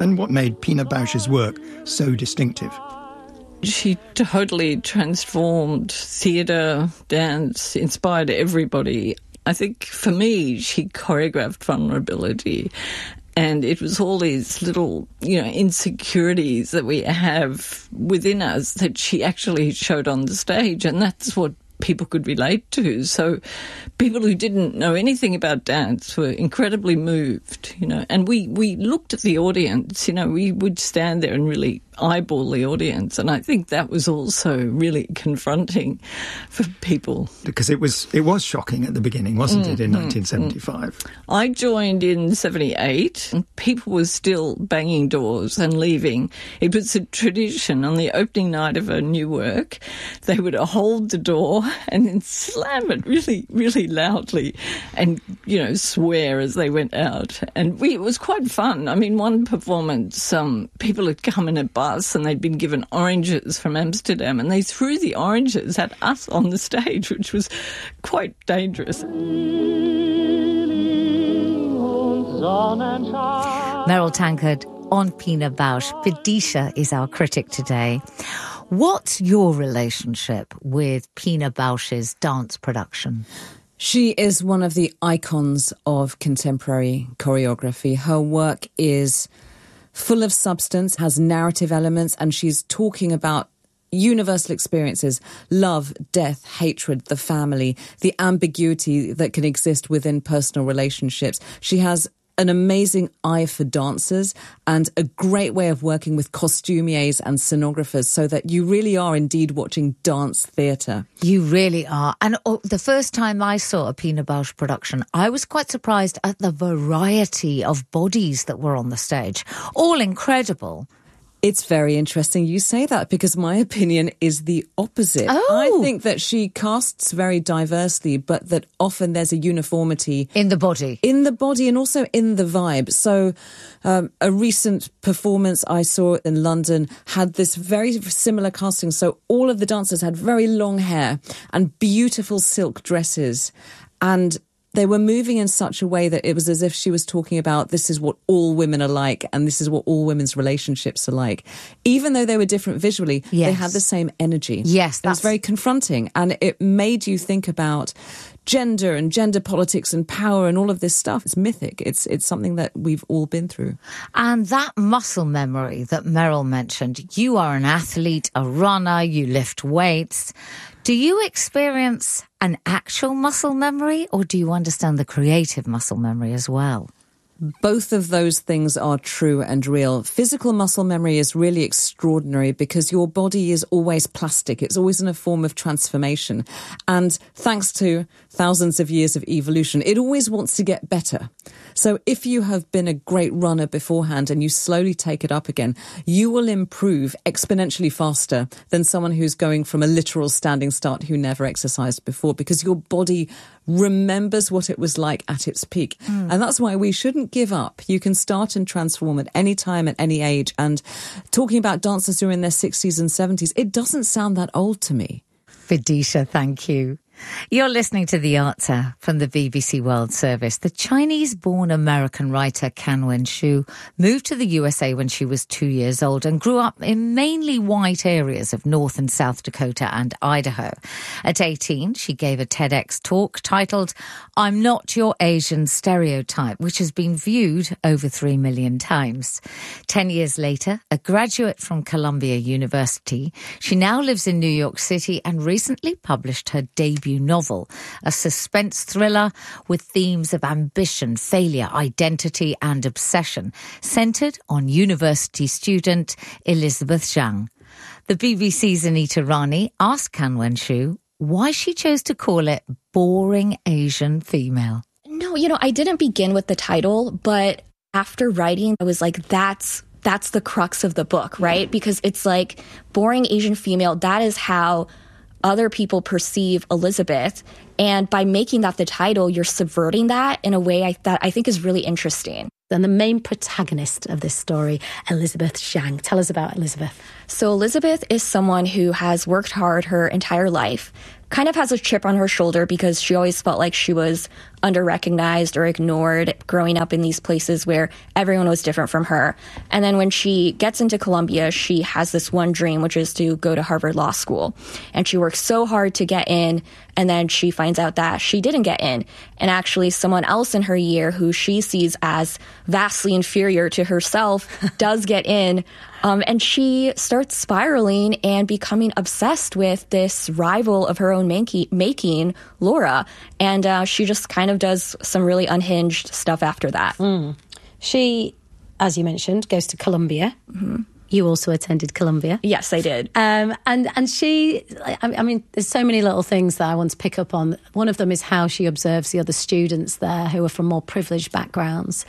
and what made Pina Bausch's work so distinctive. She totally transformed theatre, dance, inspired everybody. I think for me, she choreographed vulnerability. And it was all these little, insecurities that we have within us that she actually showed on the stage. And that's what people could relate to. So people who didn't know anything about dance were incredibly moved, And we looked at the audience, we would stand there and really eyeball the audience. And I think that was also really confronting for people. Because it was shocking at the beginning, wasn't it, in 1975? I joined in 78 and people were still banging doors and leaving. It was a tradition on the opening night of a new work. They would hold the door and then slam it really, really loudly and, swear as they went out. And it was quite fun. I mean, one performance, people had come in a bus and they'd been given oranges from Amsterdam and they threw the oranges at us on the stage, which was quite dangerous. Meryl Tankard on Pina Bausch. Vidisha is our critic today. What's your relationship with Pina Bausch's dance production? She is one of the icons of contemporary choreography. Her work is full of substance, has narrative elements, and she's talking about universal experiences, love, death, hatred, the family, the ambiguity that can exist within personal relationships. She has an amazing eye for dancers and a great way of working with costumiers and scenographers so that you really are indeed watching dance theatre. You really are. And the first time I saw a Pina Bausch production, I was quite surprised at the variety of bodies that were on the stage. All incredible. It's very interesting you say that because my opinion is the opposite. Oh. I think that she casts very diversely, but that often there's a uniformity. In the body. In the body and also in the vibe. So a recent performance I saw in London had this very similar casting. So all of the dancers had very long hair and beautiful silk dresses, and they were moving in such a way that it was as if she was talking about this is what all women are like and this is what all women's relationships are like. Even though they were different visually, yes, they had the same energy. Yes, it was very confronting, and it made you think about gender and gender politics and power and all of this stuff. It's mythic. It's something that we've all been through. And that muscle memory that Meryl mentioned, you are an athlete, a runner, you lift weights. Do you experience an actual muscle memory or do you understand the creative muscle memory as well? Both of those things are true and real. Physical muscle memory is really extraordinary because your body is always plastic. It's always in a form of transformation. And thanks to thousands of years of evolution, it always wants to get better. So if you have been a great runner beforehand and you slowly take it up again, you will improve exponentially faster than someone who's going from a literal standing start who never exercised before, because your body remembers what it was like at its peak. And that's why we shouldn't give up. You can start and transform at any time, at any age. And talking about dancers who are in their 60s and 70s, it doesn't sound that old to me. Vidisha, thank you. You're listening to The Answer from the BBC World Service. The Chinese-born American writer Kan Wen-shu moved to the USA when she was 2 years old and grew up in mainly white areas of North and South Dakota and Idaho. At 18, she gave a TEDx talk titled I'm Not Your Asian Stereotype, which has been viewed over 3 million times. 10 years later, a graduate from Columbia University, she now lives in New York City and recently published her debut novel, a suspense thriller with themes of ambition, failure, identity and obsession, centred on university student Elizabeth Zhang. The BBC's Anita Rani asked Kan Wen-shu why she chose to call it Boring Asian Female. No, I didn't begin with the title, but after writing, I was like, that's the crux of the book, right? Because it's like Boring Asian Female, that is how other people perceive Elizabeth. And by making that the title, you're subverting that in a way that I think is really interesting. And the main protagonist of this story, Elizabeth Zhang. Tell us about Elizabeth. So Elizabeth is someone who has worked hard her entire life, kind of has a chip on her shoulder because she always felt like she was under-recognized or ignored growing up in these places where everyone was different from her. And then when she gets into Columbia, she has this one dream, which is to go to Harvard Law School. And she works so hard to get in, and then she finds out that she didn't get in. And actually someone else in her year who she sees as vastly inferior to herself does get in. And she starts spiraling and becoming obsessed with this rival of her own making, Laura. And she just kind of does some really unhinged stuff after that. She, as you mentioned, goes to Columbia. Mm-hmm. You also attended Columbia. Yes, I did. And she, I mean, there's so many little things that I want to pick up on. One of them is how she observes the other students there who are from more privileged backgrounds.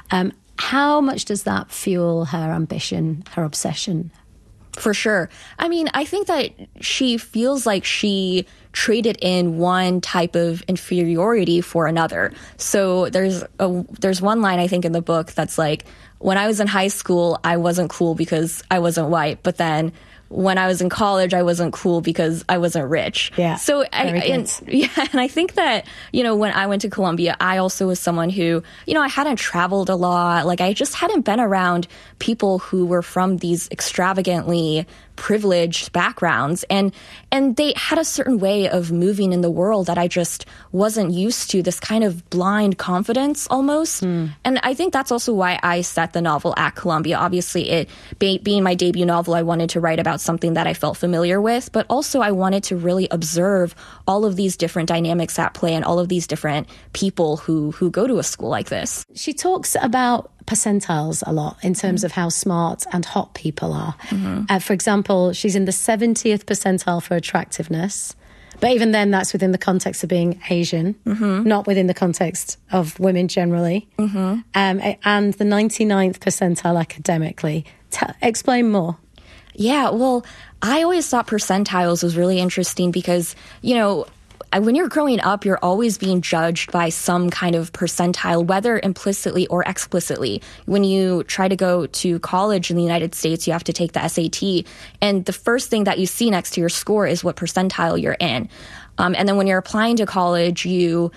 How much does that fuel her ambition, her obsession? For sure. I mean, I think that she feels like she traded in one type of inferiority for another. So there's one line, I think, in the book that's like, when I was in high school, I wasn't cool because I wasn't white. But then when I was in college, I wasn't cool because I wasn't rich. Yeah. So and I think that, when I went to Columbia, I also was someone who, I hadn't traveled a lot. Like, I just hadn't been around people who were from these extravagantly privileged backgrounds, and they had a certain way of moving in the world that I just wasn't used to, this kind of blind confidence almost. And I think that's also why I set the novel at Columbia. Obviously, it being my debut novel, I wanted to write about something that I felt familiar with, but also I wanted to really observe all of these different dynamics at play and all of these different people who go to a school like this. She talks about percentiles a lot in terms of how smart and hot people are. For example, she's in the 70th percentile for attractiveness. But even then, that's within the context of being Asian, not within the context of women generally. And the 99th percentile academically. Explain more. Yeah, well, I always thought percentiles was really interesting because, when you're growing up, you're always being judged by some kind of percentile, whether implicitly or explicitly. When you try to go to college in the United States, you have to take the SAT. And the first thing that you see next to your score is what percentile you're in. And then when you're applying to college, you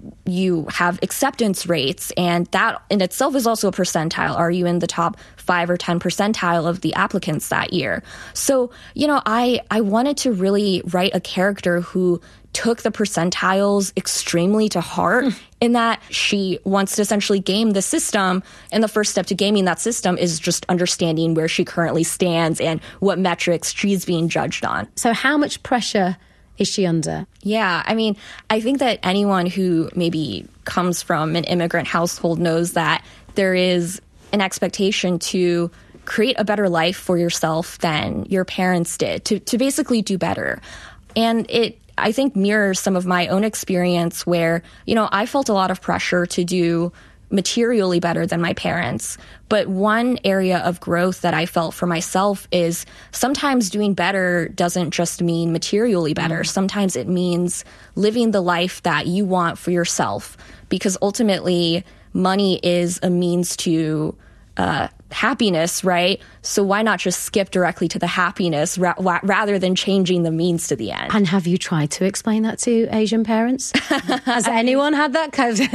have acceptance rates, and that in itself is also a percentile. Are you in the top 5 or 10 percentile of the applicants that year? So, I wanted to really write a character who took the percentiles extremely to heart in that she wants to essentially game the system. And the first step to gaming that system is just understanding where she currently stands and what metrics she's being judged on. So how much pressure is she under? Yeah, I mean, I think that anyone who maybe comes from an immigrant household knows that there is an expectation to create a better life for yourself than your parents did, to basically do better. And it, I think, mirrors some of my own experience where, I felt a lot of pressure to do materially better than my parents. But one area of growth that I felt for myself is sometimes doing better doesn't just mean materially better. Sometimes it means living the life that you want for yourself, because ultimately money is a means to happiness, right? So why not just skip directly to the happiness rather than changing the means to the end? And have you tried to explain that to Asian parents? Has anyone had that?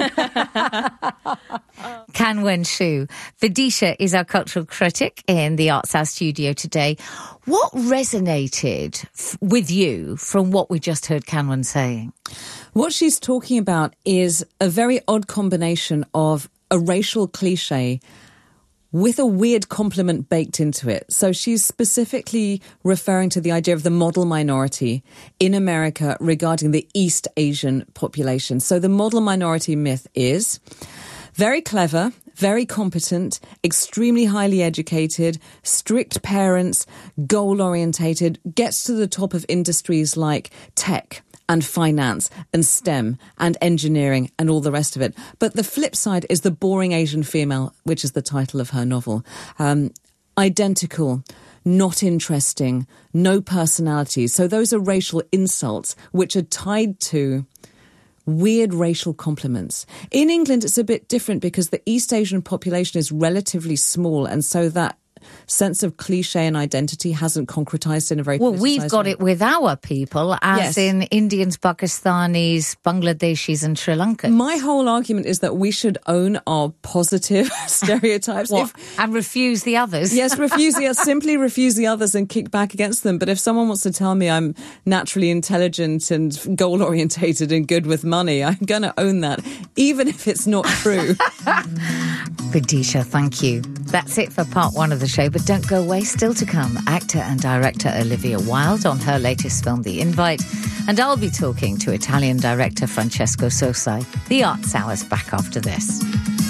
Kan Wen-shu. Vidisha is our cultural critic in the Arts House studio today. What resonated with you from what we just heard Kan Wen saying? What she's talking about is a very odd combination of a racial cliche with a weird compliment baked into it. So she's specifically referring to the idea of the model minority in America regarding the East Asian population. So the model minority myth is very clever, very competent, extremely highly educated, strict parents, goal-orientated, gets to the top of industries like tech and finance and STEM and engineering and all the rest of it. But the flip side is the boring Asian female, which is the title of her novel. Identical, not interesting, no personality. So those are racial insults which are tied to weird racial compliments. In England, it's a bit different because the East Asian population is relatively small, and so that sense of cliche and identity hasn't concretized in a very we've got way. It with our people, as in Indians, Pakistanis, Bangladeshis and Sri Lankans. My whole argument is that we should own our positive stereotypes. And refuse the others. Yes, simply refuse the others and kick back against them. But if someone wants to tell me I'm naturally intelligent and goal-orientated and good with money, I'm going to own that, even if it's not true. Vidisha, thank you. That's it for part one of the show, but don't go away. Still to come, actor and director Olivia Wilde on her latest film, The Invite. And I'll be talking to Italian director Francesco Sosai. The Arts Hour's back after this.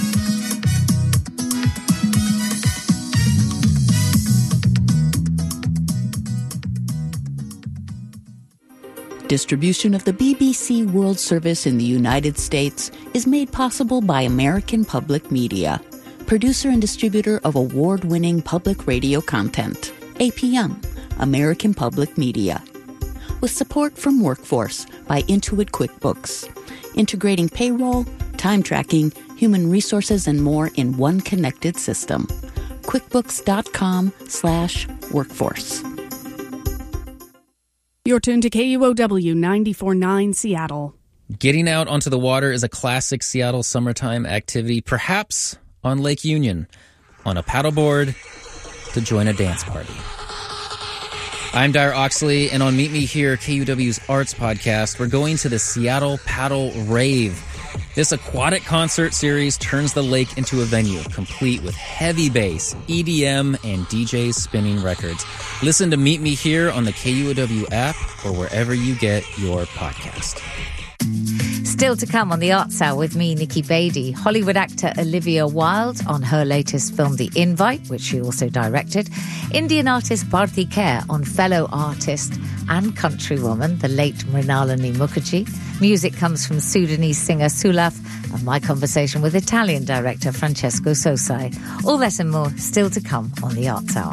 Distribution of the BBC World Service in the United States is made possible by American Public Media, producer and distributor of award-winning public radio content. APM, American Public Media. With support from Workforce by Intuit QuickBooks, integrating payroll, time tracking, human resources, and more in one connected system. QuickBooks.com/workforce. You're tuned to KUOW 94.9 Seattle. Getting out onto the water is a classic Seattle summertime activity, perhaps on Lake Union, on a paddleboard to join a dance party. I'm Dyer Oxley, and on Meet Me Here, KUW's Arts Podcast, we're going to the Seattle Paddle Rave. This aquatic concert series turns the lake into a venue, complete with heavy bass, EDM, and DJs spinning records. Listen to Meet Me Here on the KUOW app or wherever you get your podcast. Still to come on the Arts Hour with me, Nikki Beatty, Hollywood actor Olivia Wilde on her latest film, The Invite, which she also directed, Indian artist Bharti Kher on fellow artist and countrywoman, the late Mrinalini Mukherjee. Music comes from Sudanese singer Sulaf, and my conversation with Italian director Francesco Sosai. All that and more still to come on the Arts Hour.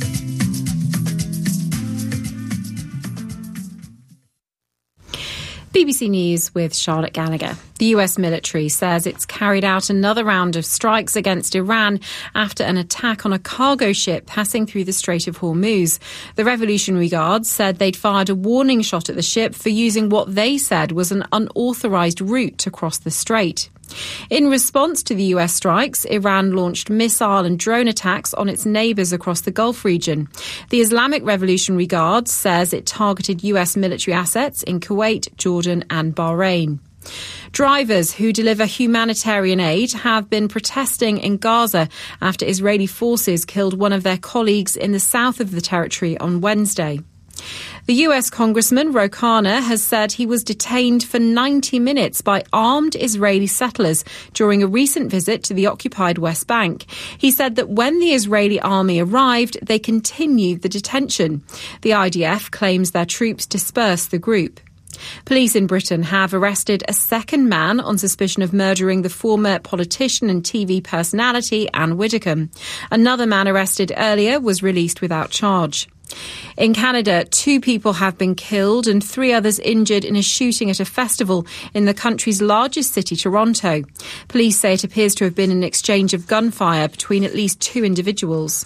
BBC News with Charlotte Gallagher. The US military says it's carried out another round of strikes against Iran after an attack on a cargo ship passing through the Strait of Hormuz. The Revolutionary Guards said they'd fired a warning shot at the ship for using what they said was an unauthorized route to cross the strait. In response to the US strikes, Iran launched missile and drone attacks on its neighbours across the Gulf region. The Islamic Revolutionary Guard says it targeted US military assets in Kuwait, Jordan and Bahrain. Drivers who deliver humanitarian aid have been protesting in Gaza after Israeli forces killed one of their colleagues in the south of the territory on Wednesday. The US Congressman Ro Khanna has said he was detained for 90 minutes by armed Israeli settlers during a recent visit to the occupied West Bank. He said that when the Israeli army arrived, they continued the detention. The IDF claims their troops dispersed the group. Police in Britain have arrested a second man on suspicion of murdering the former politician and TV personality Anne Widdecombe. Another man arrested earlier was released without charge. In Canada, 2 people have been killed and 3 others injured in a shooting at a festival in the country's largest city, Toronto. Police say it appears to have been an exchange of gunfire between at least 2 individuals.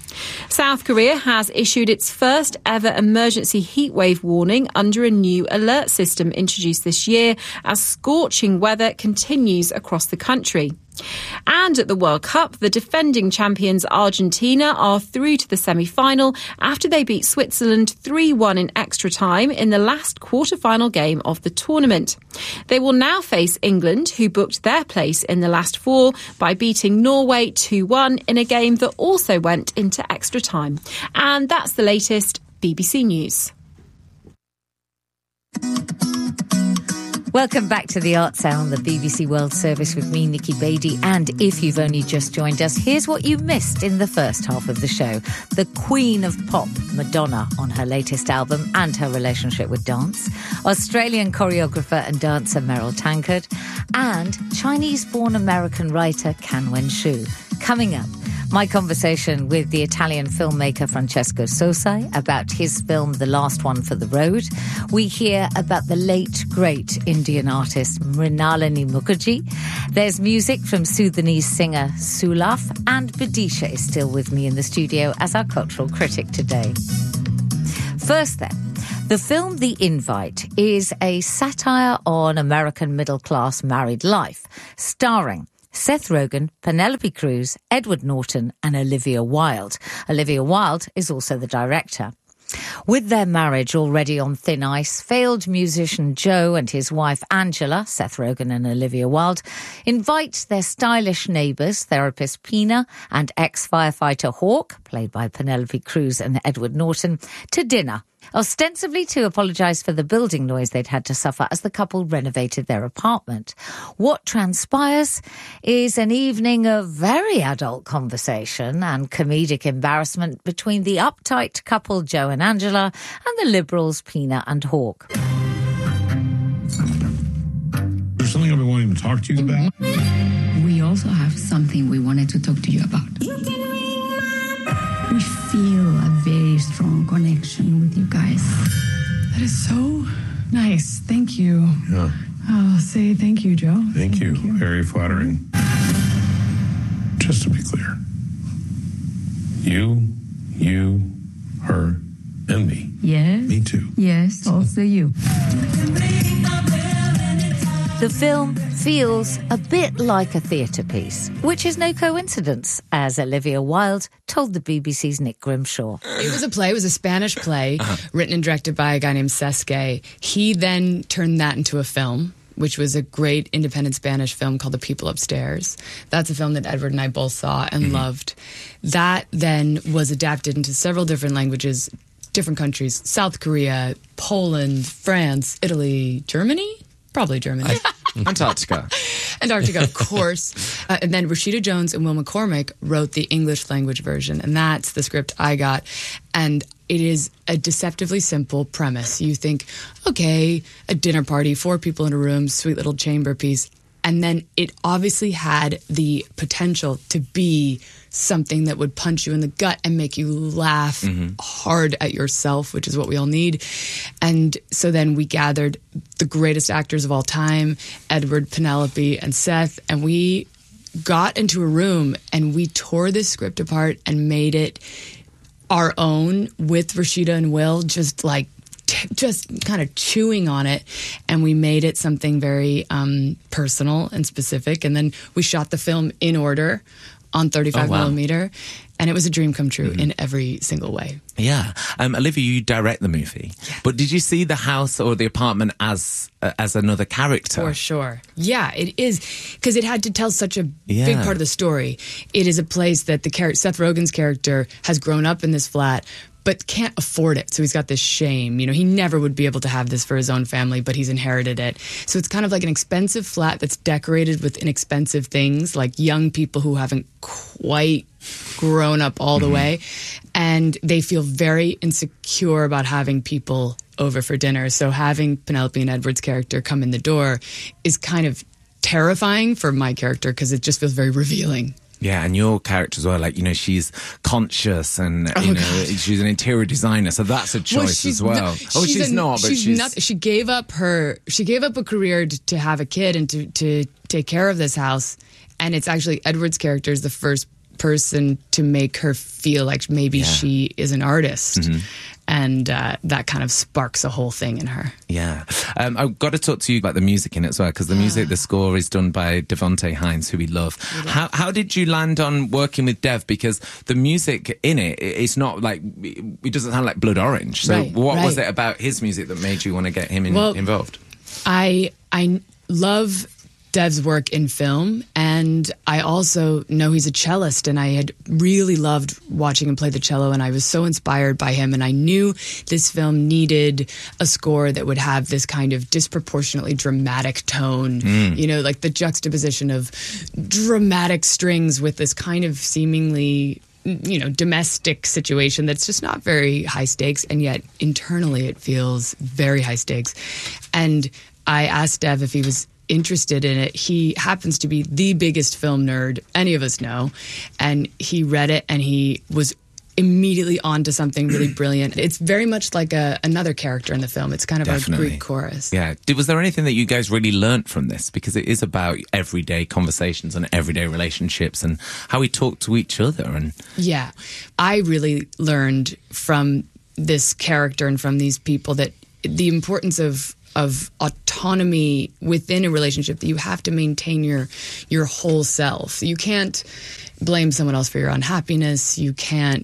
South Korea has issued its first ever emergency heatwave warning under a new alert system introduced this year as scorching weather continues across the country. And at the World Cup, the defending champions Argentina are through to the semi-final after they beat Switzerland 3-1 in extra time in the last quarter-final game of the tournament. They will now face England, who booked their place in the last 4 by beating Norway 2-1 in a game that also went into extra time. And that's the latest BBC News. Welcome back to the Arts Hour on the BBC World Service with me, Nikki Beatty. And if you've only just joined us, here's what you missed in the first half of the show. The Queen of Pop, Madonna, on her latest album and her relationship with dance. Australian choreographer and dancer Meryl Tankard. And Chinese-born American writer Kan Wen-shu. Coming up, My conversation with the Italian filmmaker Francesco Sosai about his film The Last One for the Road. We hear about the late, great Indian artist Mrinalini Mukherjee. There's music from Sudanese singer Sulaf, and Badisha is still with me in the studio as our cultural critic today. First then, the film The Invite is a satire on American middle-class married life, starring Seth Rogen, Penelope Cruz, Edward Norton and Olivia Wilde. Olivia Wilde is also the director. With their marriage already on thin ice, failed musician Joe and his wife Angela, Seth Rogen and Olivia Wilde, invite their stylish neighbours, therapist Pina and ex-firefighter Hawk, played by Penelope Cruz and Edward Norton, to dinner, ostensibly to apologise for the building noise they'd had to suffer as the couple renovated their apartment. What transpires is an evening of very adult conversation and comedic embarrassment between the uptight couple Joe and Angela and the liberals Pina and Hawk. There's something I've been wanting to talk to you about. We also have something we wanted to talk to you about. We feel a very strong connection with you guys. That is so nice. Thank you. Yeah. I'll say thank you, Joe. Thank you. Very flattering. Just to be clear, you, her, and me. Yes. Me too. Yes, also you. The film feels a bit like a theatre piece, which is no coincidence, as Olivia Wilde told the BBC's Nick Grimshaw. It was a play. It was a Spanish play written and directed by a guy named Sesque. He then turned that into a film, which was a great independent Spanish film called The People Upstairs. That's a film that Edward and I both saw and loved. That then was adapted into several different languages, different countries, South Korea, Poland, France, Italy, Germany? Probably Germany. Antarctica, of course. And then Rashida Jones and Will McCormick wrote the English language version, and that's the script I got. And it is a deceptively simple premise. You think, okay, a dinner party, 4 people in a room, sweet little chamber piece. And then it obviously had the potential to be something that would punch you in the gut and make you laugh hard at yourself, which is what we all need. And so then we gathered the greatest actors of all time, Edward, Penelope, and Seth, and we got into a room and we tore this script apart and made it our own with Rashida and Will, just kind of chewing on it, and we made it something very personal and specific. And then we shot the film in order on 35 millimeter, and it was a dream come true in every single way. Yeah. Olivia, you direct the movie, but did you see the house or the apartment as another character? For sure. Yeah, it is, because it had to tell such a big part of the story. It is a place that Seth Rogen's character has grown up in this flat, but can't afford it. So he's got this shame. You know, he never would be able to have this for his own family, but he's inherited it. So it's kind of like an expensive flat that's decorated with inexpensive things, like young people who haven't quite grown up all the way. And they feel very insecure about having people over for dinner. So having Penelope and Edward's character come in the door is kind of terrifying for my character, because it just feels very revealing. Yeah, and your character as well, she's conscious and, she's an interior designer, so that's a choice as well. She's not. She gave up a career to have a kid and to take care of this house, and it's actually Edward's character is the first person to make her feel like maybe she is an artist. And that kind of sparks a whole thing in her. Yeah. I've got to talk to you about the music in it as well, because the score is done by Devontae Hines, who we love. How did you land on working with Dev? Because the music in it's not it doesn't sound like Blood Orange. So what was it about his music that made you want to get him involved? I love Dev's work in film, and I also know he's a cellist, and I had really loved watching him play the cello, and I was so inspired by him, and I knew this film needed a score that would have this kind of disproportionately dramatic tone, like the juxtaposition of dramatic strings with this kind of seemingly domestic situation that's just not very high stakes, and yet internally it feels very high stakes. And I asked Dev if he was interested in it, he happens to be the biggest film nerd any of us know. And he read it and he was immediately onto something really brilliant. It's very much like another character in the film. It's kind of Definitely. a Greek chorus. Yeah. Was there anything that you guys really learnt from this? Because it is about everyday conversations and everyday relationships and how we talk to each other. And yeah, I really learned from this character and from these people that the importance of autonomy within a relationship, that you have to maintain your whole self. You can't blame someone else for your unhappiness. You can't,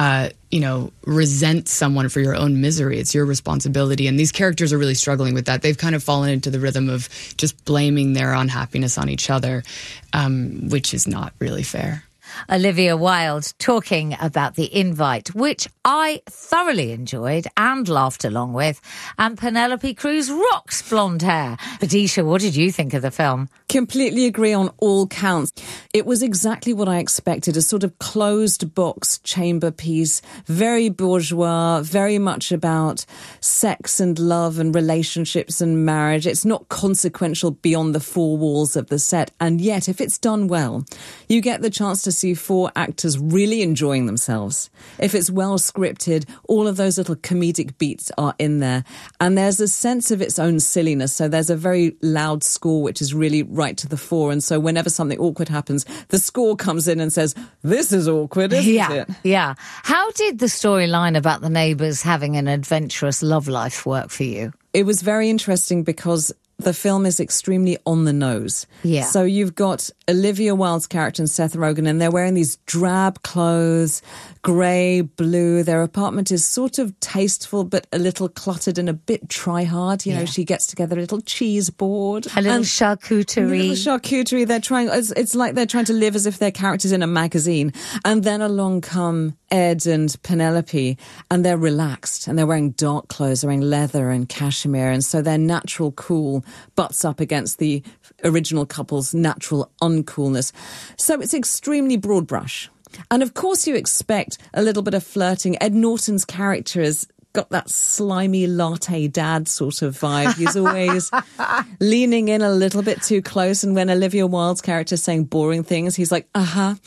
resent someone for your own misery. It's your responsibility. And these characters are really struggling with that. They've kind of fallen into the rhythm of just blaming their unhappiness on each other, which is not really fair. Olivia Wilde talking about The Invite, which I thoroughly enjoyed and laughed along with. And Penelope Cruz rocks blonde hair. Vidisha, what did you think of the film? Completely agree on all counts. It was exactly what I expected, a sort of closed box chamber piece, very bourgeois, very much about sex and love and relationships and marriage. It's not consequential beyond the four walls of the set. And yet, if it's done well, you get the chance to see four actors really enjoying themselves. If it's well scripted, all of those little comedic beats are in there. And there's a sense of its own silliness. So there's a very loud score, which is really right to the fore. And so whenever something awkward happens, the score comes in and says, this is awkward, isn't it? Yeah. How did the storyline about the neighbours having an adventurous love life work for you? It was very interesting because the film is extremely on the nose. Yeah. So you've got Olivia Wilde's character and Seth Rogen, and they're wearing these drab clothes, grey, blue. Their apartment is sort of tasteful, but a little cluttered and a bit try-hard. You know, she gets together a little cheese board. A little charcuterie. They're trying, it's like they're trying to live as if they're characters in a magazine. And then along come Ed and Penelope, and they're relaxed, and they're wearing dark clothes, they're wearing leather and cashmere, and so their natural cool butts up against the original couple's natural uncoolness. So it's extremely broad brush. And of course you expect a little bit of flirting. Ed Norton's character has got that slimy latte dad sort of vibe. He's always leaning in a little bit too close. And when Olivia Wilde's character is saying boring things, he's like,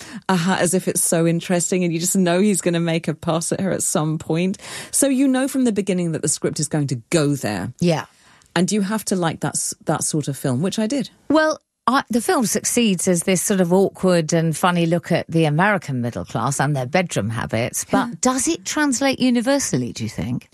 as if it's so interesting. And you just know he's going to make a pass at her at some point. So you know from the beginning that the script is going to go there. Yeah. And you have to like that sort of film, which I did. Well, the film succeeds as this sort of awkward and funny look at the American middle class and their bedroom habits. But does it translate universally, do you think?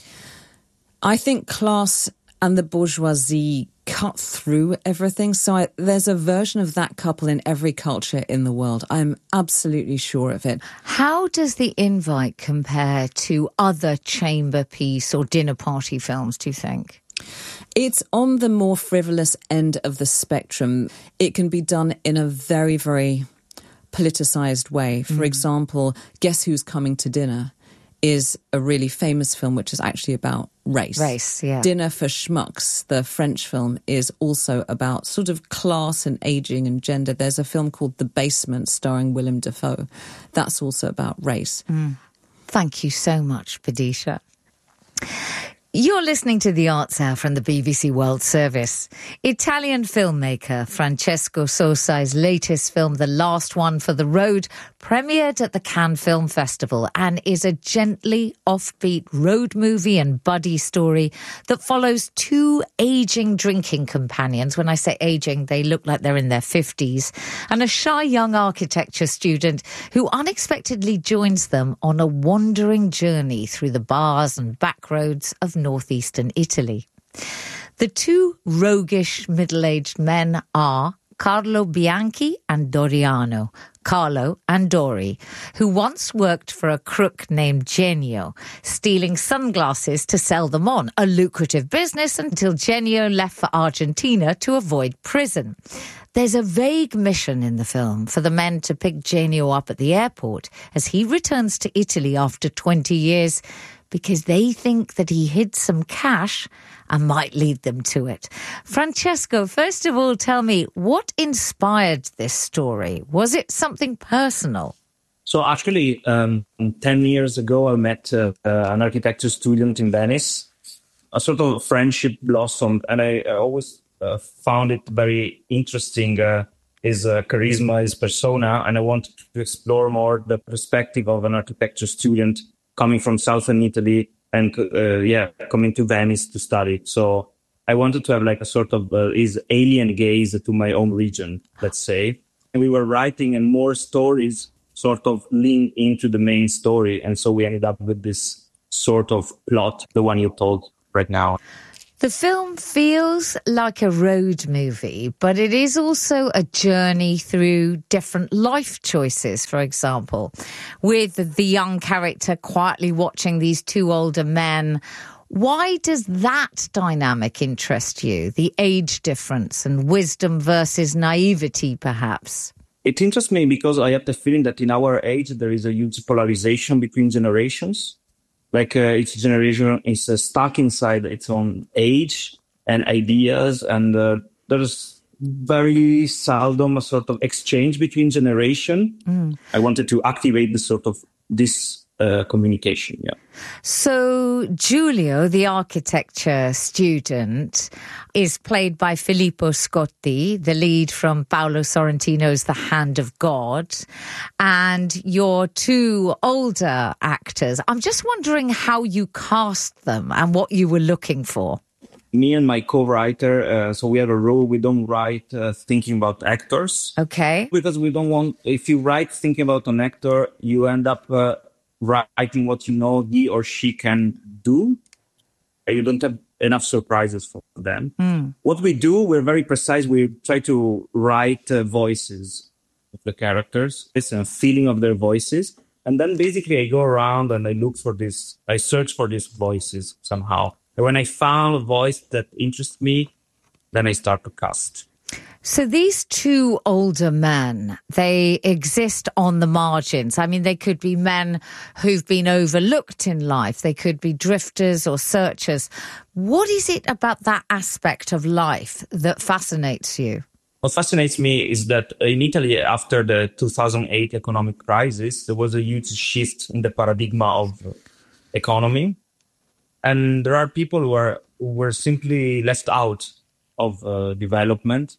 I think class and the bourgeoisie cut through everything. So there's a version of that couple in every culture in the world. I'm absolutely sure of it. How does The Invite compare to other chamber piece or dinner party films, do you think? It's on the more frivolous end of the spectrum. It can be done in a very, very politicised way. For example, Guess Who's Coming to Dinner is a really famous film which is actually about race. Race, yeah. Dinner for Schmucks, the French film, is also about sort of class and ageing and gender. There's a film called The Basement starring Willem Dafoe. That's also about race. Thank you so much, Vidisha. You're listening to The Arts Hour from the BBC World Service. Italian filmmaker Francesco Sosa's latest film, The Last One for the Road, premiered at the Cannes Film Festival and is a gently offbeat road movie and buddy story that follows two aging drinking companions. When I say aging, they look like they're in their 50s, and a shy young architecture student who unexpectedly joins them on a wandering journey through the bars and back roads of northeastern Italy. The two roguish middle-aged men are Carlo Bianchi and Doriano, Carlo and Dori, who once worked for a crook named Genio, stealing sunglasses to sell them on, a lucrative business until Genio left for Argentina to avoid prison. There's a vague mission in the film for the men to pick Genio up at the airport as he returns to Italy after 20 years because they think that he hid some cash and might lead them to it. Francesco, first of all, tell me, what inspired this story? Was it something personal? So actually, 10 years ago, I met an architecture student in Venice. A sort of friendship blossomed, and I always found it very interesting. His charisma, his persona, and I wanted to explore more the perspective of an architecture student coming from southern Italy and coming to Venice to study. So I wanted to have like a sort of his alien gaze to my own region, let's say. And we were writing, and more stories sort of lean into the main story, and so we ended up with this sort of plot, the one you told right now. The film feels like a road movie, but it is also a journey through different life choices, for example, with the young character quietly watching these two older men. Why does that dynamic interest you, the age difference and wisdom versus naivety, perhaps? It interests me because I have the feeling that in our age, there is a huge polarization between generations. Like each generation is stuck inside its own age and ideas, and there's very seldom a sort of exchange between generation. I wanted to activate this communication. Yeah. So Giulio, the architecture student, is played by Filippo Scotti, the lead from Paolo Sorrentino's The Hand of God, and your two older actors. I'm just wondering how you cast them and what you were looking for. Me and my co-writer, so we have a rule, we don't write thinking about actors. Okay. Because we don't want, if you write thinking about an actor, you end up writing what you know he or she can do. You don't have enough surprises for them. What we do, we're very precise. We try to write voices of the characters. It's a feeling of their voices. And then basically I go around and I look for this, I search for these voices somehow. And when I found a voice that interests me, then I start to cast. So these two older men, they exist on the margins. I mean, they could be men who've been overlooked in life. They could be drifters or searchers. What is it about that aspect of life that fascinates you? What fascinates me is that in Italy, after the 2008 economic crisis, there was a huge shift in the paradigm of economy. And there are people who were simply left out of development.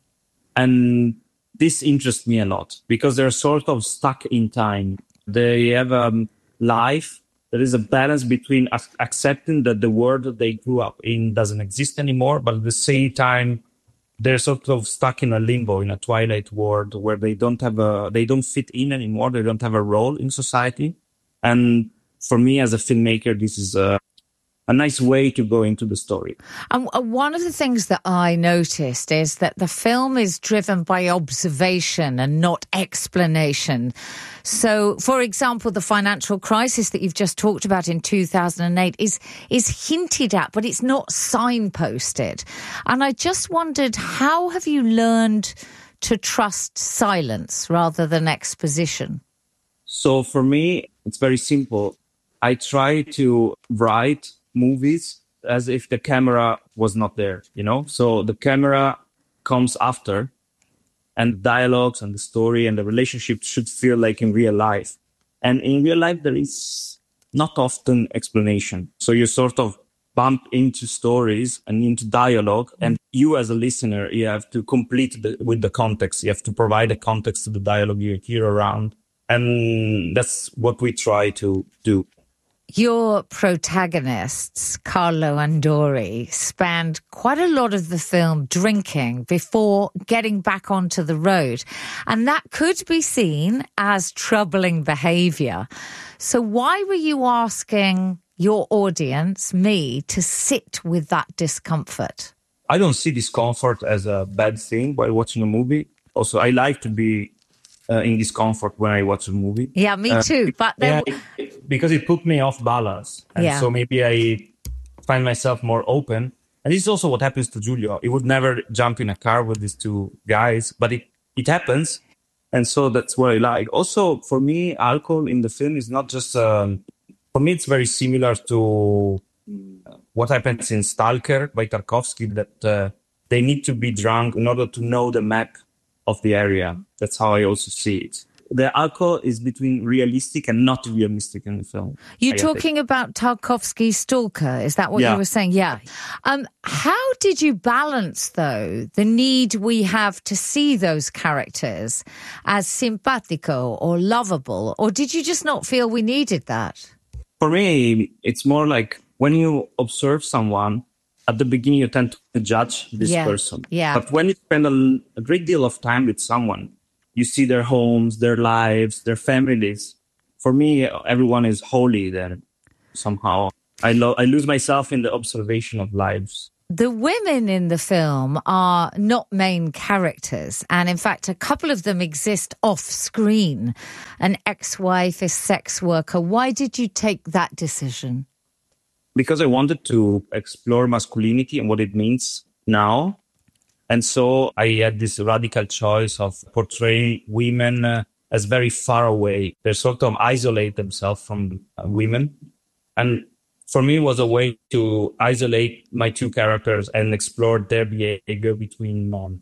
And this interests me a lot because they're sort of stuck in time. They have a life. There is a balance between accepting that the world that they grew up in doesn't exist anymore, but at the same time, they're sort of stuck in a limbo, in a twilight world where they don't fit in anymore. They don't have a role in society. And for me as a filmmaker, this is a nice way to go into the story. And one of the things that I noticed is that the film is driven by observation and not explanation. So, for example, the financial crisis that you've just talked about in 2008 is hinted at, but it's not signposted. And I just wondered, how have you learned to trust silence rather than exposition? So for me, it's very simple. I try to write movies as if the camera was not there, So the camera comes after, and dialogues and the story and the relationship should feel like in real life. And in real life, there is not often explanation. So you sort of bump into stories and into dialogue, and you as a listener, you have to complete with the context. You have to provide a context to the dialogue you hear around. And that's what we try to do. Your protagonists, Carlo and Dori, spend quite a lot of the film drinking before getting back onto the road. And that could be seen as troubling behaviour. So why were you asking your audience, me, to sit with that discomfort? I don't see discomfort as a bad thing while watching a movie. Also, I like to be in discomfort when I watch a movie. Yeah, me too. But then... because it put me off balance. And so maybe I find myself more open. And this is also what happens to Giulio. He would never jump in a car with these two guys, but it happens. And so that's what I like. Also, for me, alcohol in the film is not just... for me, it's very similar to what happens in Stalker by Tarkovsky, that they need to be drunk in order to know the map of the area. That's how I also see it. the alcohol is between realistic and not realistic in the film. You're talking about Tarkovsky's Stalker. Is that what you were saying? Yeah. How did you balance, though, the need we have to see those characters as simpatico or lovable? Or did you just not feel we needed that? For me, it's more like when you observe someone, at the beginning you tend to judge this person. Yeah. But when you spend a great deal of time with someone, you see their homes, their lives, their families. For me, everyone is holy there somehow. I lose myself in the observation of lives. The women in the film are not main characters, and in fact, a couple of them exist off screen. An ex-wife, a sex worker. Why did you take that decision? Because I wanted to explore masculinity and what it means now. And so I had this radical choice of portraying women as very far away. They sort of isolate themselves from women. And for me, it was a way to isolate my two characters and explore their behavior between men.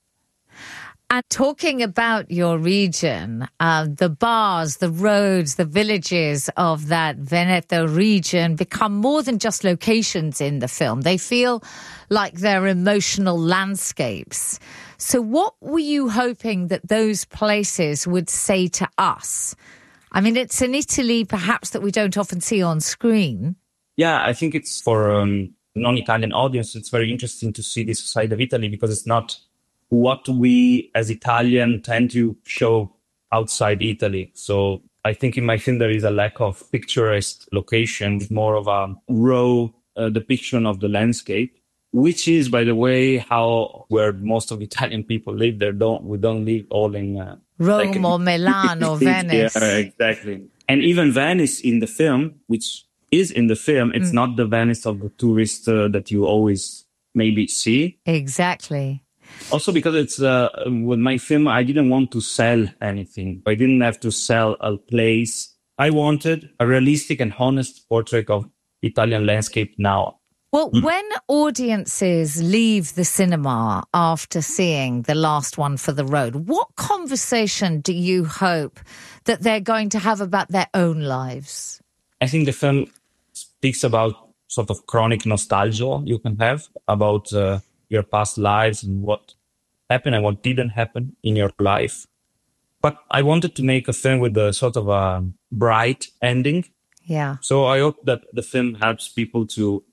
And talking about your region, the bars, the roads, the villages of that Veneto region become more than just locations in the film. They feel like they're emotional landscapes. So what were you hoping that those places would say to us? I mean, it's an Italy perhaps that we don't often see on screen. Yeah, I think it's for non-Italian audience, it's very interesting to see this side of Italy because it's not what we as Italian tend to show outside Italy. So I think in my film there is a lack of picturesque location, more of a raw depiction of the landscape, which is, by the way, where most of Italian people live. We don't live all in Rome or Milan or Venice. Yeah, exactly. And even Venice in the film, which is in the film, it's not the Venice of the tourist that you always maybe see. Exactly. Also because it's with my film, I didn't want to sell anything. I didn't have to sell a place. I wanted a realistic and honest portrait of Italian landscape now. Well, when audiences leave the cinema after seeing the last one for the road, what conversation do you hope that they're going to have about their own lives? I think the film speaks about sort of chronic nostalgia you can have about your past lives and what happened and what didn't happen in your life. But I wanted to make a film with a sort of a bright ending. Yeah. So I hope that the film helps people to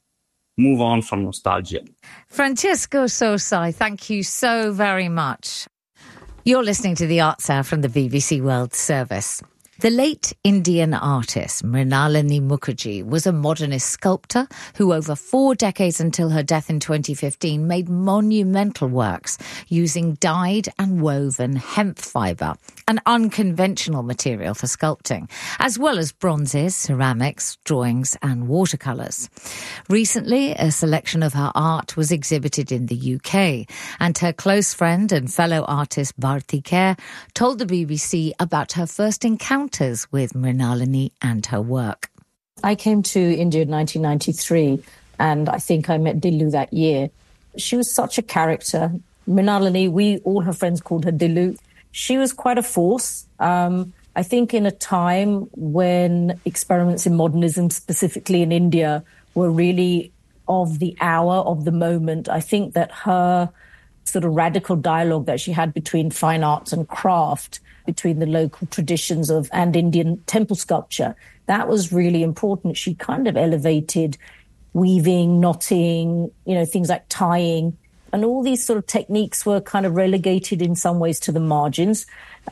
move on from nostalgia. Francesco Sosai, thank you so very much. You're listening to The Arts Hour from the BBC World Service. The late Indian artist Mrinalini Mukherjee was a modernist sculptor who over 4 decades until her death in 2015 made monumental works using dyed and woven hemp fibre, an unconventional material for sculpting, as well as bronzes, ceramics, drawings and watercolours. Recently, a selection of her art was exhibited in the UK, and her close friend and fellow artist Bharti Kher told the BBC about her first encounters with Mrinalini and her work. I came to India in 1993, and I think I met Dillu that year. She was such a character. Mrinalini, all her friends called her Dillu. She was quite a force. I think in a time when experiments in modernism, specifically in India, were really of the hour, of the moment. I think that her sort of radical dialogue that she had between fine arts and craft, between the local traditions and Indian temple sculpture, that was really important. She kind of elevated weaving, knotting, things like tying. And all these sort of techniques were kind of relegated in some ways to the margins.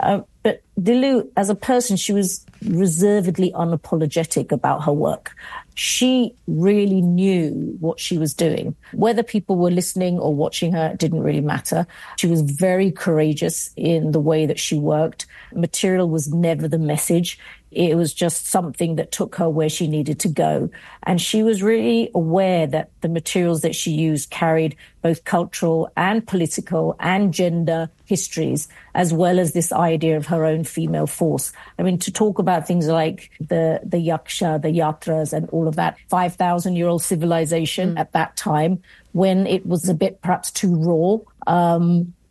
But Dillu, as a person, she was reservedly unapologetic about her work. She really knew what she was doing. Whether people were listening or watching her, it didn't really matter. She was very courageous in the way that she worked. Material was never the message. It was just something that took her where she needed to go. And she was really aware that the materials that she used carried both cultural and political and gender histories, as well as this idea of her own female force. I mean, to talk about things like the yaksha, the yatras, and all of that 5,000-year-old civilization at that time, when it was a bit perhaps too raw,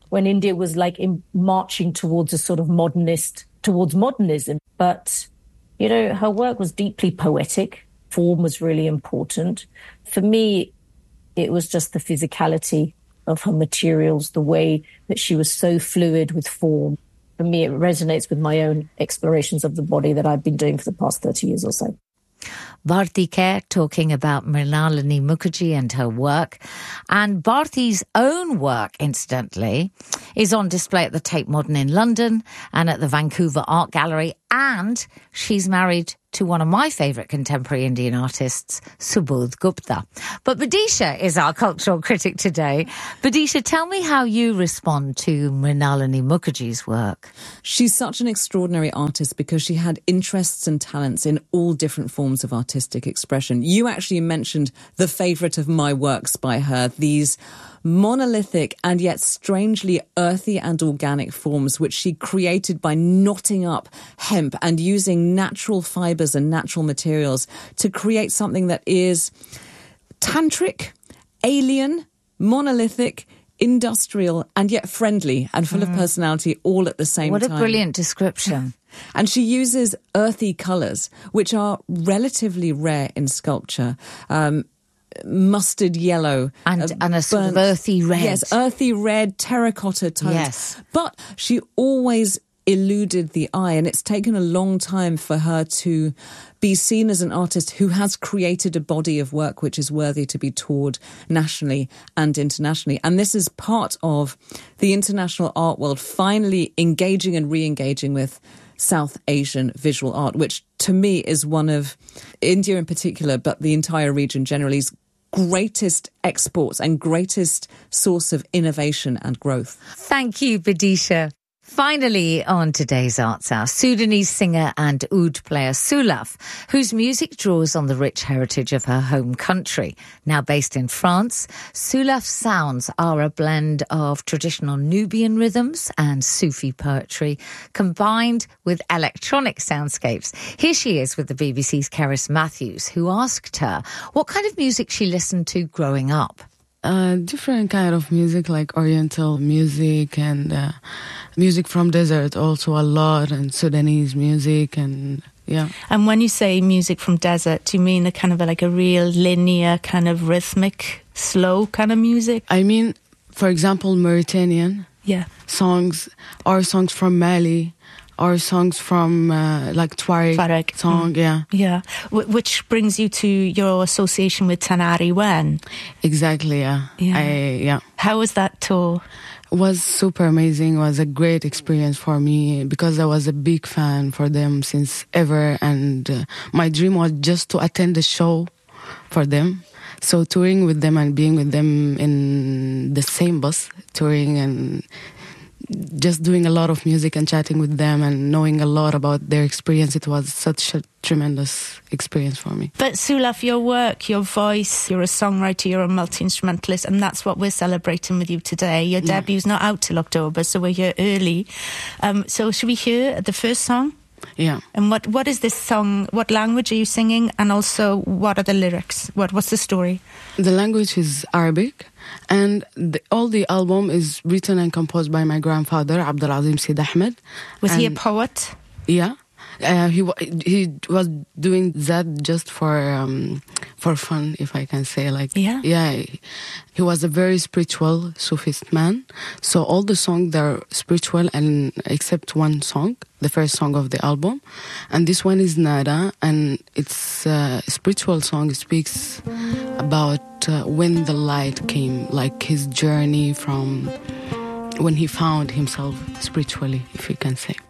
when India was like marching towards a sort of towards modernism. But, you know, her work was deeply poetic. Form was really important. For me, it was just the physicality of her materials, the way that she was so fluid with form. For me, it resonates with my own explorations of the body that I've been doing for the past 30 years or so. Bharti Kher talking about Mrinalini Mukherjee and her work. And Bharti's own work, incidentally, is on display at the Tate Modern in London and at the Vancouver Art Gallery. And she's married to one of my favourite contemporary Indian artists, Subodh Gupta. But Vidisha is our cultural critic today. Vidisha, tell me how you respond to Mrinalini Mukherjee's work. She's such an extraordinary artist because she had interests and talents in all different forms of artistic expression. You actually mentioned the favourite of my works by her, these monolithic and yet strangely earthy and organic forms which she created by knotting up hemp and using natural fibres and natural materials to create something that is tantric, alien, monolithic, industrial and yet friendly and full of personality all at the same time. What a brilliant description. And she uses earthy colours, which are relatively rare in sculpture. Mustard yellow. And a sort of earthy red. Yes, earthy red, terracotta tones. Yes. But she always eluded the eye, and it's taken a long time for her to be seen as an artist who has created a body of work which is worthy to be toured nationally and internationally. And this is part of the international art world finally engaging and re-engaging with South Asian visual art, which to me is one of India in particular, but the entire region generally, greatest exports and greatest source of innovation and growth. Thank you, Vidisha. Finally, on today's Arts Hour, Sudanese singer and oud player Sulaf, whose music draws on the rich heritage of her home country. Now based in France, Sulaf's sounds are a blend of traditional Nubian rhythms and Sufi poetry, combined with electronic soundscapes. Here she is with the BBC's Cerys Matthews, who asked her what kind of music she listened to growing up. Different kind of music, like Oriental music and music from desert also a lot, and Sudanese music, and yeah. And when you say music from desert, do you mean a kind of like a real linear kind of rhythmic, slow kind of music? I mean, for example, Mauritanian songs, or songs from Mali, or songs from like Tuareg song, Yeah, which brings you to your association with Tanari Wen. Exactly, yeah. How was that tour? It was super amazing. It was a great experience for me because I was a big fan for them since ever, and my dream was just to attend a show for them. So touring with them and being with them in the same bus, touring and just doing a lot of music and chatting with them and knowing a lot about their experience. It was such a tremendous experience for me. But Sulaf, your work, your voice, you're a songwriter, you're a multi-instrumentalist, and that's what we're celebrating with you today. Your debute's not out till October, so we're here early. So should we hear the first song? Yeah. And what is this song? What language are you singing? And also, what are the lyrics? What's the story? The language is Arabic, and all the album is written and composed by my grandfather, Abdelazim Sid Ahmed. Was he a poet? Yeah. He was doing that just for fun, if I can say. He was a very spiritual Sufist man. So all the songs are spiritual, and except one song, the first song of the album, and this one is Nada, and it's a spiritual song. It speaks about when the light came, like his journey from when he found himself spiritually, if you can say.